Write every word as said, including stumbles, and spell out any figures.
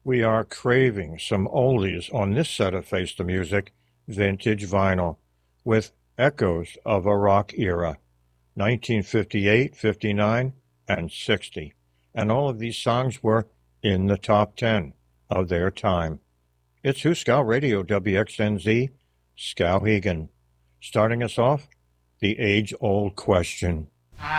We are craving some oldies on this set of Face the Music vintage vinyl with echoes of a rock era, nineteen fifty-eight, fifty-nine, and sixty. And all of these songs were in the top ten of their time. It's Huskow Radio W X N Z, Skowhegan. Starting us off, the age-old question.